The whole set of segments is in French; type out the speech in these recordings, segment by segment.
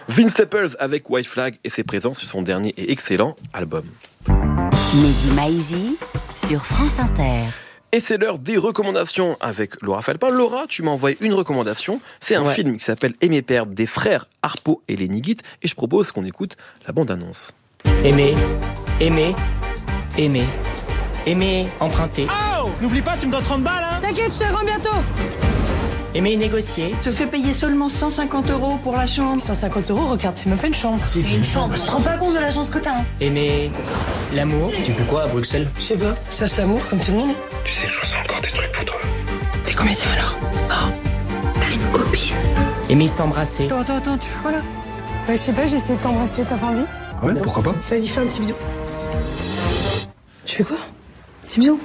Vince Staples avec White Flag et ses présences sur son dernier et excellent album. Mehdi Maizi sur France Inter. Et c'est l'heure des recommandations avec Laura Falpin. Laura, tu m'as envoyé une recommandation. C'est un film qui s'appelle Aimer perdre des frères Harpo et Lenny Guit. Et je propose qu'on écoute la bande-annonce. Aimer, emprunter. Oh, n'oublie pas, tu me dois 30 balles, hein. T'inquiète, je te rends bientôt. Aimer, négocier. Te fais payer seulement 150 € pour la chambre. 150 €, regarde, c'est même pas une chambre. C'est une chambre. Tu te rends pas compte de la chance que t'as, hein. Aimer, l'amour. Tu fais quoi à Bruxelles? Je sais pas, ça c'est l'amour comme tout le monde. Tu sais, je ressens encore des trucs pour toi. T'es comédien alors? Non. T'as une copine. Aimer, s'embrasser. Attends, tu fais quoi là? Je sais pas, j'essaie de t'embrasser, t'as pas envie? Ouais, pourquoi pas? Vas-y, fais un petit bisou. Tu fais quoi? Petit bisou?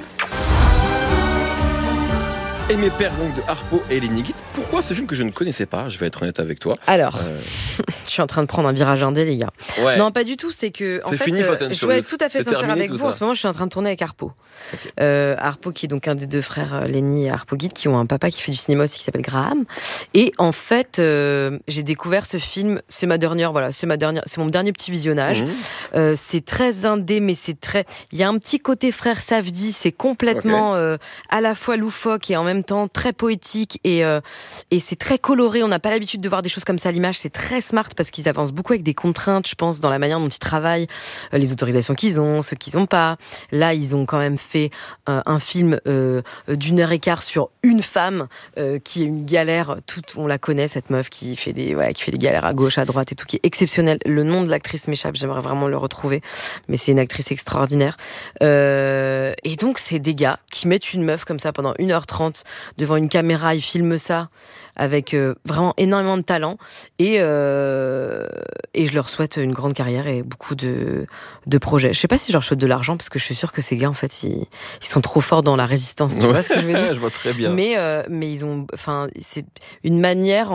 Aimer perdre donc de Harpo et Lenny Guit. Pourquoi ce film que je ne connaissais pas? Je vais être honnête avec toi. Alors, je suis en train de prendre un virage indé, les gars. Ouais. Non, pas du tout. C'est que, en C'est fait, fini, Fast and je dois être Furious. tout à fait C'est sincère terminé, avec tout vous. En ça. ce moment, je suis en train de tourner avec Harpo. Ok. Harpo, qui est donc un des deux frères, Lenny et Harpo Guit, qui ont un papa qui fait du cinéma aussi, qui s'appelle Graham. Et en fait, j'ai découvert ce film. C'est mon dernier petit visionnage. C'est très indé, mais il y a un petit côté frère Safdie. C'est complètement à la fois loufoque et en même temps très poétique et c'est très coloré. On n'a pas l'habitude de voir des choses comme ça à l'image. C'est très smart parce qu'ils avancent beaucoup avec des contraintes, je pense, dans la manière dont ils travaillent, les autorisations qu'ils ont, ceux qu'ils n'ont pas. Là, ils ont quand même fait un film d'1h15 sur une femme qui est une galère. On la connaît, cette meuf qui fait des galères à gauche, à droite et tout, qui est exceptionnelle. Le nom de l'actrice m'échappe, j'aimerais vraiment le retrouver, mais c'est une actrice extraordinaire. Et donc, c'est des gars qui mettent une meuf comme ça pendant 1h30 devant une caméra, ils filment ça avec vraiment énormément de talent et je leur souhaite une grande carrière et beaucoup de projets. Je sais pas si je leur souhaite de l'argent parce que je suis sûre que ces gars en fait ils sont trop forts dans la résistance, tu vois ce que je veux dire? Je vois très bien. Mais ils ont, enfin, c'est une manière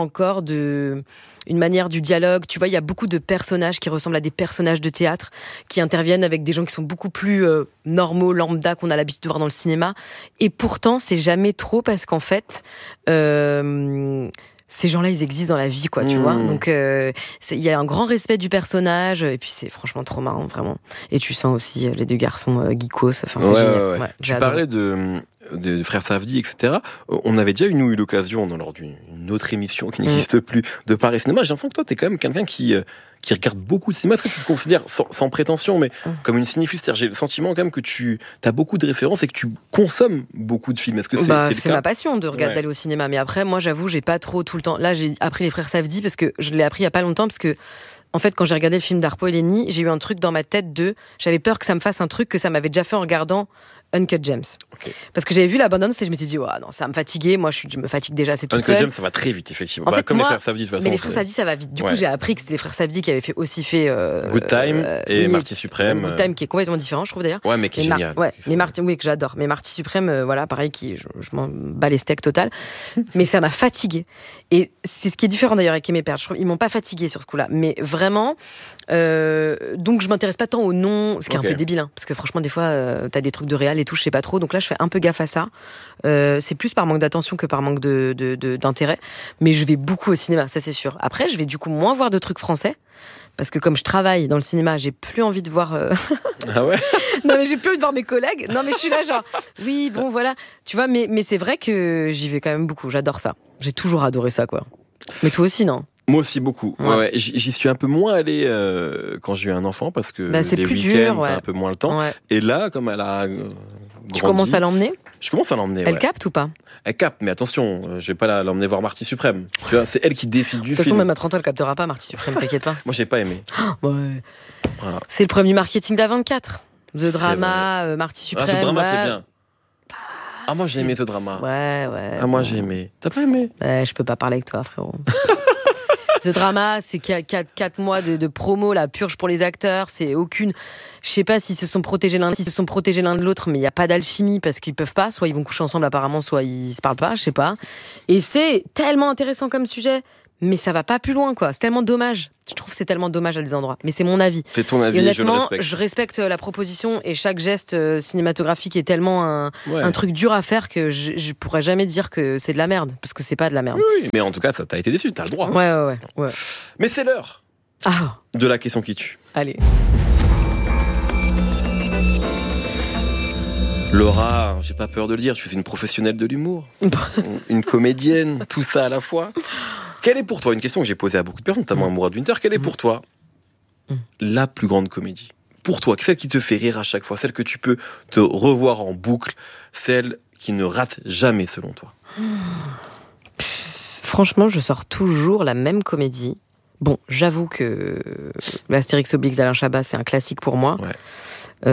du dialogue. Tu vois, il y a beaucoup de personnages qui ressemblent à des personnages de théâtre, qui interviennent avec des gens qui sont beaucoup plus normaux, lambda, qu'on a l'habitude de voir dans le cinéma. Et pourtant, c'est jamais trop parce qu'en fait, ces gens-là, ils existent dans la vie, quoi, tu vois. Donc, il y a un grand respect du personnage, et puis c'est franchement trop marrant, vraiment. Et tu sens aussi les deux garçons geekos, enfin, c'est génial. Ouais, tu parlais de Frères Safdie, etc. On avait déjà eu l'occasion, lors d'une autre émission qui n'existe plus, de parler cinéma. J'ai l'impression que toi, t'es quand même quelqu'un qui regarde beaucoup de cinéma. Est-ce que tu te considères, sans prétention, mais comme une cinéphile? C'est-à-dire, j'ai le sentiment quand même que tu as beaucoup de références et que tu consommes beaucoup de films. Est-ce que c'est le c'est cas? ma passion de regarder, d'aller au cinéma. Mais après, moi, j'avoue, j'ai pas trop tout le temps. Là, j'ai appris les Frères Safdie parce que je l'ai appris il y a pas longtemps parce que en fait, quand j'ai regardé le film d'Harpo et Lenny, j'ai eu un truc dans ma tête j'avais peur que ça me fasse un truc que ça m'avait déjà fait en regardant Uncut Gems. Okay. Parce que j'avais vu la bande-annonce et je m'étais dit, non, ça va me fatiguer. Moi, je me fatigue déjà, c'est tout seul. Uncut Gems, ça va très vite, effectivement. En fait, comme les Frères Safdie, de toute façon. Mais les Frères Safdie, ça va vite. Du coup, j'ai appris que c'était les Frères Safdie qui avaient aussi fait Good Time et Marty Suprême. Good Time, qui est complètement différent, je trouve d'ailleurs. Ouais, mais qui est génial. Mais Marty, oui, que j'adore. Mais Marty Suprême, voilà, pareil, je m'en bats les steaks total. Mais ça m'a fatiguée. Et c'est ce qui est différent d'ailleurs avec Aimer perdre. Je trouve ils m'ont pas fatiguée sur ce coup-là. Mais vraiment, donc je m'intéresse pas tant au nom, ce qui est un peu débile, hein, parce que franchement, des fois, t'as des trucs de réal et tout, je sais pas trop. Donc là, je fais un peu gaffe à ça. C'est plus par manque d'attention que par manque d'intérêt. Mais je vais beaucoup au cinéma, ça c'est sûr. Après, je vais du coup moins voir de trucs français. Parce que comme je travaille dans le cinéma, j'ai plus envie de voir... Ah ouais? Non, mais j'ai plus envie de voir mes collègues. Non, mais je suis là genre, oui, bon, voilà. Tu vois, mais c'est vrai que j'y vais quand même beaucoup. J'adore ça. J'ai toujours adoré ça, quoi. Mais toi aussi, non? Moi aussi, beaucoup. Ouais. J'y suis un peu moins allé quand j'ai eu un enfant, parce que c'est les plus week-ends, dur, t'as un peu moins le temps. Ouais. Et là, comme elle a tu commences à l'emmener? Je commence à l'emmener, Elle capte ou pas? Elle capte, mais attention, je vais pas l'emmener voir Marty Suprême. Tu vois, c'est elle qui décide du film. De toute façon, même à 30 ans, elle captera pas Marty Suprême, t'inquiète pas. Moi, j'ai pas aimé. Ouais. Voilà. C'est le problème du marketing d'A24. The Drama, Marty Suprême. The Drama, c'est bien. Ah, moi, j'ai aimé The Drama. Ouais. Ah, moi, j'ai aimé. T'as pas aimé? Je peux pas parler avec toi, frérot. The Drama, c'est 4 mois de promo, la purge pour les acteurs, c'est aucune... Je sais pas s'ils se sont protégés l'un de l'autre, mais il y a pas d'alchimie parce qu'ils peuvent pas, soit ils vont coucher ensemble apparemment, soit ils se parlent pas, je sais pas. Et c'est tellement intéressant comme sujet, mais ça va pas plus loin, quoi. C'est tellement dommage. Je trouve que c'est tellement dommage à des endroits. Mais c'est mon avis. C'est ton avis, et je honnêtement, le respecte. Je respecte la proposition et chaque geste cinématographique est tellement un truc dur à faire que je pourrais jamais dire que c'est de la merde, parce que c'est pas de la merde. Oui, mais en tout cas, ça t'a été déçu, t'as le droit. Ouais. Mais c'est l'heure de la question qui tue. Allez. Laura, j'ai pas peur de le dire, tu es une professionnelle de l'humour, une comédienne, tout ça à la fois. Quelle est pour toi, une question que j'ai posée à beaucoup de personnes, notamment à Mourad Winter, quelle est pour toi la plus grande comédie ? Pour toi, celle qui te fait rire à chaque fois, celle que tu peux te revoir en boucle, celle qui ne rate jamais selon toi ? Franchement, je sors toujours la même comédie. Bon, j'avoue que l'Astérix Obélix d'Alain Chabat, c'est un classique pour moi. Ouais.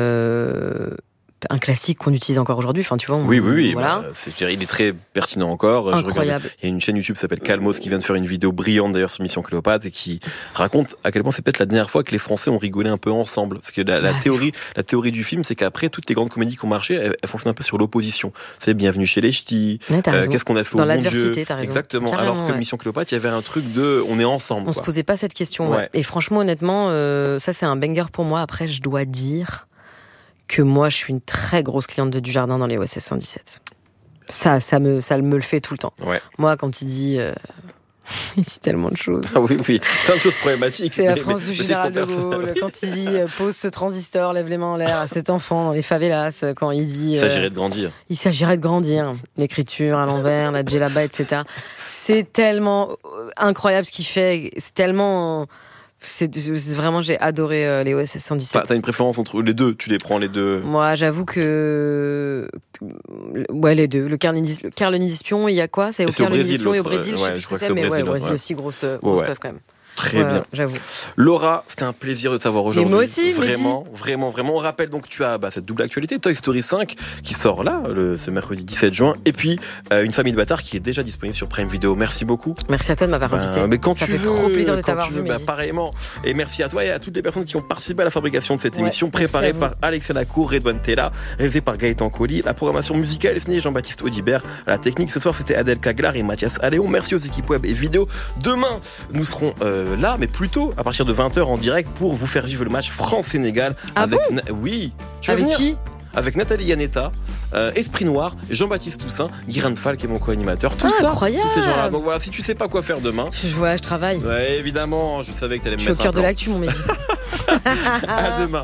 Un classique qu'on utilise encore aujourd'hui. Enfin, tu vois. Oui. Voilà. Il est très pertinent encore. Incroyable. Il y a une chaîne YouTube qui s'appelle Calmos qui vient de faire une vidéo brillante d'ailleurs sur Mission Cléopâtre et qui raconte à quel point c'est peut-être la dernière fois que les Français ont rigolé un peu ensemble. Parce que la théorie du film, c'est qu'après toutes les grandes comédies qui ont marché, elles fonctionnent un peu sur l'opposition. C'est Bienvenue chez les Ch'tis. Qu'est-ce qu'on a fait dans au bon Dieu. l'adversité, t'as raison. Exactement. Carrément, alors que Mission Cléopâtre, il y avait un truc de on est ensemble. On se posait pas cette question. Ouais. Et franchement, honnêtement, ça c'est un banger pour moi. Après, je dois dire que moi, je suis une très grosse cliente de Dujardin dans les OSS 117. Ça me le fait tout le temps. Ouais. Moi, quand il dit tellement de choses. Ah oui, plein de choses problématiques. C'est la France du général de Gaulle. Quand il dit pose ce transistor, lève les mains en l'air à cet enfant dans les favelas. Quand il dit il s'agirait de grandir. Il s'agirait de grandir. L'écriture à l'envers, la djellaba, etc. C'est tellement incroyable ce qu'il fait. C'est tellement. Vraiment, j'ai adoré les OSS 117. T'as une préférence entre les deux ? Tu les prends les deux ? Moi, j'avoue que. Ouais, les deux. Le Carl d'Espion, il y a quoi ? C'est au Carl d'Espion et au Brésil, je sais plus ce que c'est, mais au Brésil aussi, grosse preuve quand même. Très bien. J'avoue. Laura, c'était un plaisir de t'avoir aujourd'hui. Et moi aussi, vraiment. On rappelle donc que tu as cette double actualité, Toy Story 5 qui sort là, ce mercredi 17 juin, et puis Une famille de bâtards qui est déjà disponible sur Prime Video. Merci beaucoup. Merci à toi de m'avoir invité. Mais quand ça tu fait veux, trop plaisir de t'avoir vu. Pareillement. Et merci à toi et à toutes les personnes qui ont participé à la fabrication de cette émission, préparée par Alexia Lacour, Redouane Tella, réalisée par Gaëtan Colli. La programmation musicale est signée Jean-Baptiste Audibert. À la technique ce soir, c'était Adèle Caglar et Mathias Alléon. Merci aux équipes web et vidéo. Demain, nous serons là, mais plutôt à partir de 20h en direct pour vous faire vivre le match France-Sénégal. Oui. Tu veux venir ? Qui ? Avec Nathalie Yanetta, Esprit Noir, Jean-Baptiste Toussaint, Guirin Fall qui est mon co-animateur. Tout ça, incroyable. tous ces gens-là. Donc voilà, si tu sais pas quoi faire demain. Je travaille. Ouais, évidemment, je savais que t'allais me mettre. Je suis au cœur un de l'actu, mon Mehdi. À demain.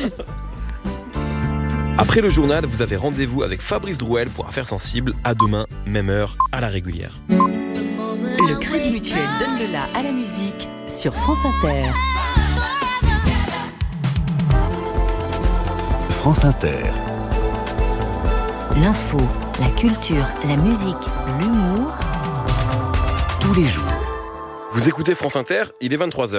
Après le journal, vous avez rendez-vous avec Fabrice Drouel pour Affaires sensibles. À demain, même heure, à la régulière. Le Crédit Mutuel donne le la à la musique sur France Inter. France Inter. L'info, la culture, la musique, l'humour. Tous les jours. Vous écoutez France Inter, il est 23h.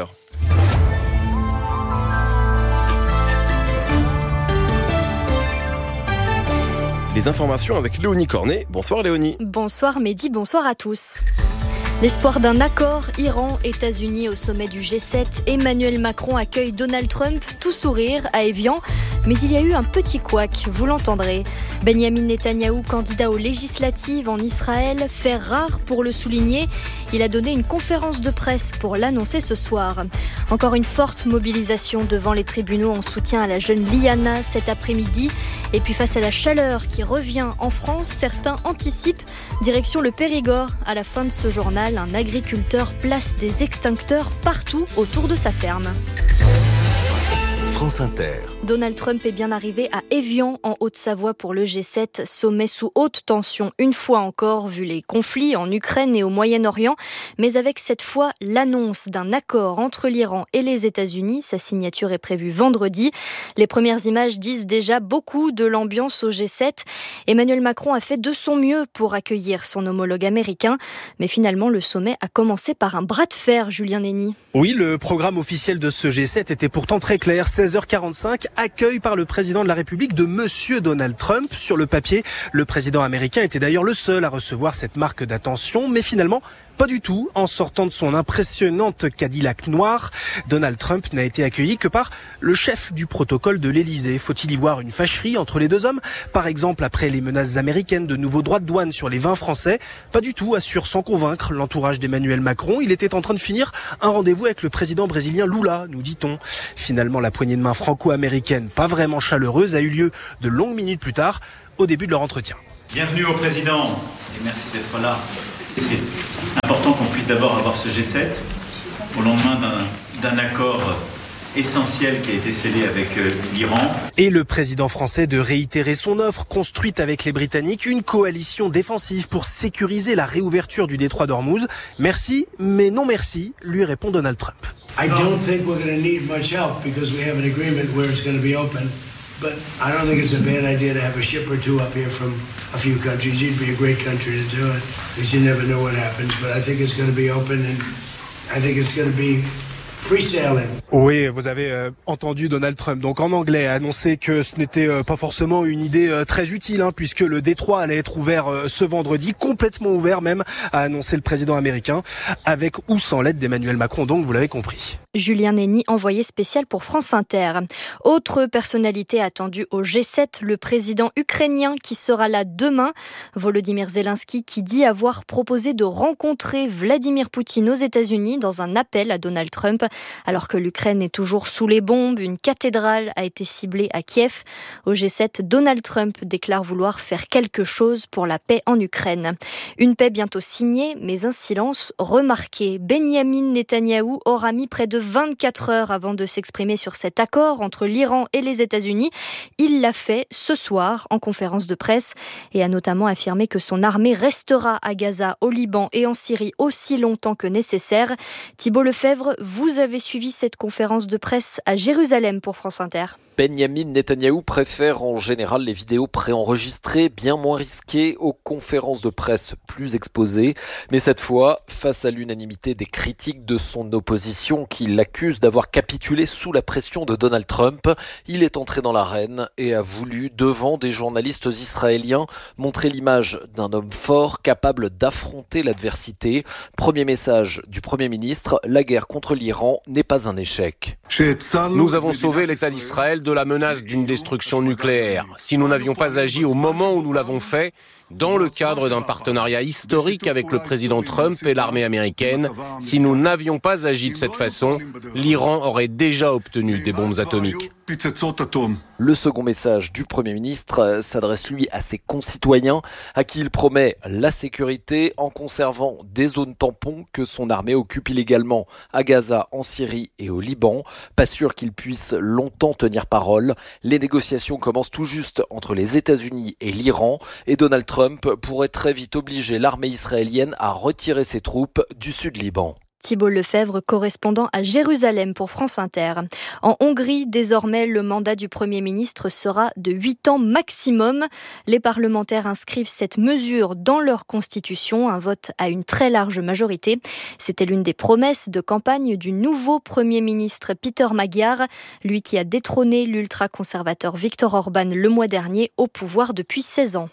Les informations avec Léonie Cornet. Bonsoir Léonie. Bonsoir Mehdi, bonsoir à tous. L'espoir d'un accord Iran-États-Unis au sommet du G7. Emmanuel Macron accueille Donald Trump, tout sourire, à Évian. Mais il y a eu un petit couac, vous l'entendrez. Benyamin Netanyahou, candidat aux législatives en Israël, fait rare pour le souligner. Il a donné une conférence de presse pour l'annoncer ce soir. Encore une forte mobilisation devant les tribunaux en soutien à la jeune Liana cet après-midi. Et puis face à la chaleur qui revient en France, certains anticipent direction le Périgord. À la fin de ce journal, un agriculteur place des extincteurs partout autour de sa ferme. France Inter. Donald Trump est bien arrivé à Évian, en Haute-Savoie, pour le G7, sommet sous haute tension, une fois encore, vu les conflits en Ukraine et au Moyen-Orient, mais avec cette fois l'annonce d'un accord entre l'Iran et les États-Unis. Sa signature est prévue vendredi. Les premières images disent déjà beaucoup de l'ambiance au G7. Emmanuel Macron a fait de son mieux pour accueillir son homologue américain, mais finalement, le sommet a commencé par un bras de fer, Julien Nény. Oui, le programme officiel de ce G7 était pourtant très clair. 16h45, accueil par le président de la République de Monsieur Donald Trump. Sur le papier, le président américain était d'ailleurs le seul à recevoir cette marque d'attention, mais finalement, pas du tout. En sortant de son impressionnante Cadillac noire, Donald Trump n'a été accueilli que par le chef du protocole de l'Élysée. Faut-il y voir une fâcherie entre les deux hommes ? Par exemple, après les menaces américaines de nouveaux droits de douane sur les vins français ? Pas du tout, assure sans convaincre l'entourage d'Emmanuel Macron. Il était en train de finir un rendez-vous avec le président brésilien Lula, nous dit-on. Finalement, la poignée de main franco-américaine, pas vraiment chaleureuse, a eu lieu de longues minutes plus tard, au début de leur entretien. Bienvenue au président et merci d'être là. C'est important qu'on puisse d'abord avoir ce G7 au lendemain d'un accord essentiel qui a été scellé avec l'Iran. Et le président français de réitérer son offre construite avec les Britanniques, une coalition défensive pour sécuriser la réouverture du détroit d'Ormuz. Merci, mais non merci, lui répond Donald Trump. I don't think we're going to need much help because we have an agreement where it's going to be open. But I don't think it's a bad idea to have a ship or two up here from a few countries. It'd be a great country to do it because you never know what happens. But I think it's going to be open and I think it's going to be free sailing. Oui, vous avez entendu Donald Trump, donc en anglais, annoncer que ce n'était pas forcément une idée très utile, puisque le détroit allait être ouvert ce vendredi, complètement ouvert même, a annoncé le président américain, avec ou sans l'aide d'Emmanuel Macron, donc vous l'avez compris. Julien Néni, envoyé spécial pour France Inter. Autre personnalité attendue au G7, le président ukrainien qui sera là demain. Volodymyr Zelensky qui dit avoir proposé de rencontrer Vladimir Poutine aux États-Unis dans un appel à Donald Trump. Alors que l'Ukraine est toujours sous les bombes, une cathédrale a été ciblée à Kiev. Au G7, Donald Trump déclare vouloir faire quelque chose pour la paix en Ukraine. Une paix bientôt signée, mais un silence remarqué. Benyamin Netanyahou aura mis près de 24 heures avant de s'exprimer sur cet accord entre l'Iran et les États-Unis. Il l'a fait ce soir en conférence de presse et a notamment affirmé que son armée restera à Gaza, au Liban et en Syrie aussi longtemps que nécessaire. Thibault Lefebvre, vous avez suivi cette conférence de presse à Jérusalem pour France Inter. Benyamin Netanyahou préfère en général les vidéos préenregistrées, bien moins risquées, aux conférences de presse plus exposées. Mais cette fois, face à l'unanimité des critiques de son opposition qui l'accuse d'avoir capitulé sous la pression de Donald Trump, il est entré dans l'arène et a voulu, devant des journalistes israéliens, montrer l'image d'un homme fort capable d'affronter l'adversité. Premier message du Premier ministre, la guerre contre l'Iran n'est pas un échec. Nous avons sauvé l'État d'Israël de la menace d'une destruction nucléaire. Si nous n'avions pas agi au moment où nous l'avons fait, dans le cadre d'un partenariat historique avec le président Trump et l'armée américaine, si nous n'avions pas agi de cette façon, l'Iran aurait déjà obtenu des bombes atomiques. Le second message du Premier ministre s'adresse lui à ses concitoyens à qui il promet la sécurité en conservant des zones tampons que son armée occupe illégalement à Gaza, en Syrie et au Liban. Pas sûr qu'il puisse longtemps tenir parole. Les négociations commencent tout juste entre les États-Unis et l'Iran et Donald Trump pourrait très vite obliger l'armée israélienne à retirer ses troupes du sud Liban. Thibault Lefebvre, correspondant à Jérusalem pour France Inter. En Hongrie, désormais, le mandat du Premier ministre sera de 8 ans maximum. Les parlementaires inscrivent cette mesure dans leur constitution, un vote à une très large majorité. C'était l'une des promesses de campagne du nouveau Premier ministre Péter Magyar, lui qui a détrôné l'ultra-conservateur Viktor Orban le mois dernier au pouvoir depuis 16 ans.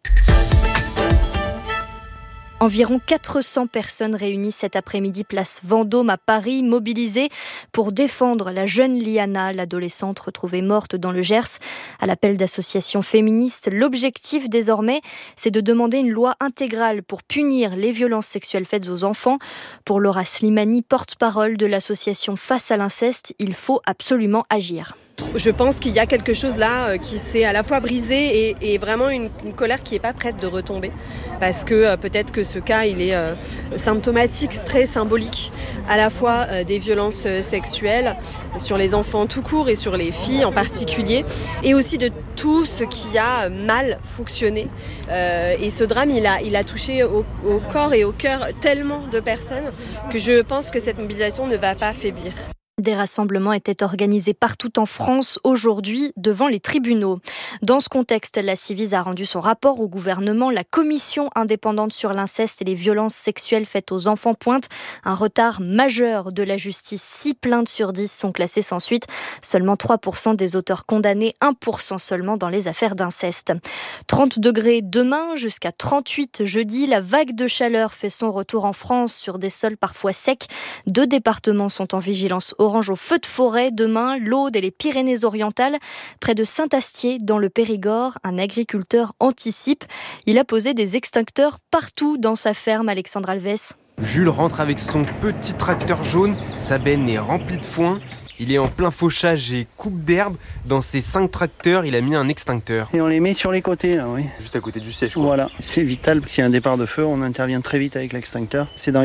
Environ 400 personnes réunies cet après-midi place Vendôme à Paris, mobilisées pour défendre la jeune Liana, l'adolescente retrouvée morte dans le Gers. À l'appel d'associations féministes, l'objectif désormais, c'est de demander une loi intégrale pour punir les violences sexuelles faites aux enfants. Pour Laura Slimani, porte-parole de l'association Face à l'inceste, il faut absolument agir. Je pense qu'il y a quelque chose là qui s'est à la fois brisé et vraiment une colère qui n'est pas prête de retomber. Parce que peut-être que ce cas, il est symptomatique, très symbolique, à la fois des violences sexuelles sur les enfants tout court et sur les filles en particulier, et aussi de tout ce qui a mal fonctionné. Et ce drame, il a touché au corps et au cœur tellement de personnes que je pense que cette mobilisation ne va pas faiblir. Des rassemblements étaient organisés partout en France aujourd'hui devant les tribunaux. Dans ce contexte, la Ciivise a rendu son rapport au gouvernement. La commission indépendante sur l'inceste et les violences sexuelles faites aux enfants pointe un retard majeur de la justice. 6 plaintes sur 10 sont classées sans suite. Seulement 3% des auteurs condamnés, 1% seulement dans les affaires d'inceste. 30 degrés demain, jusqu'à 38 jeudi. La vague de chaleur fait son retour en France sur des sols parfois secs. 2 départements sont en vigilance orange au feu de forêt demain, l'Aude et les Pyrénées-Orientales. Près de Saint-Astier, dans le Périgord, un agriculteur anticipe. Il a posé des extincteurs partout dans sa ferme, Alexandre Alves. Jules rentre avec son petit tracteur jaune, sa benne est remplie de foin. Il est en plein fauchage et coupe d'herbe. Dans ses 5 tracteurs, il a mis un extincteur. Et on les met sur les côtés, là, oui. Juste à côté du siège, quoi. Voilà, c'est vital, s'il y a un départ de feu, on intervient très vite avec l'extincteur. C'est dans